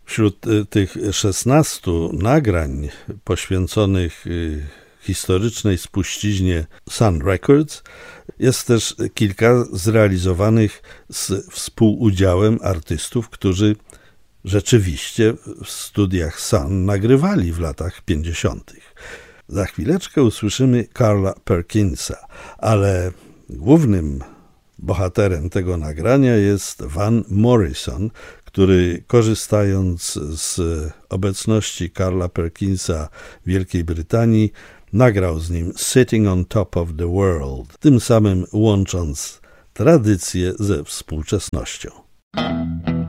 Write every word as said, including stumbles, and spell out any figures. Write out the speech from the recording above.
Wśród tych szesnastu nagrań poświęconych historycznej spuściźnie Sun Records jest też kilka zrealizowanych z współudziałem artystów, którzy rzeczywiście w studiach Sun nagrywali w latach pięćdziesiątych. Za chwileczkę usłyszymy Carla Perkinsa, ale głównym bohaterem tego nagrania jest Van Morrison, który korzystając z obecności Carla Perkinsa w Wielkiej Brytanii nagrał z nim Sitting on Top of the World, tym samym łącząc tradycję ze współczesnością.